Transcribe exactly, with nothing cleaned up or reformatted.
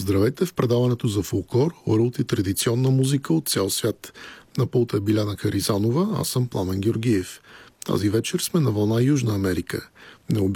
Здравейте в предаването за фолклор, уралт и традиционна музика от цял свят. На пулта е Биляна Харизанова, аз съм Пламен Георгиев. Тази вечер сме на вълна Южна Америка. Не